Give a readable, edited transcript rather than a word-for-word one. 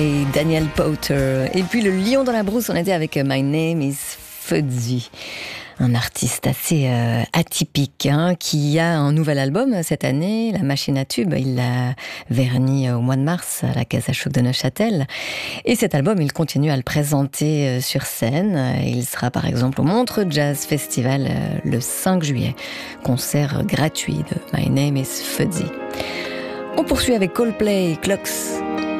Et Daniel Powter. Et puis le lion dans la brousse, on était avec My Name is Fuzzy. Un artiste assez atypique, qui a un nouvel album cette année, La Machine à Tubes. Il l'a verni au mois de mars à la Casa Choc de Neuchâtel. Et cet album, il continue à le présenter sur scène. Il sera par exemple au Montreux Jazz Festival le 5 juillet. Concert gratuit de My Name is Fuzzy. On poursuit avec Coldplay, Clocks.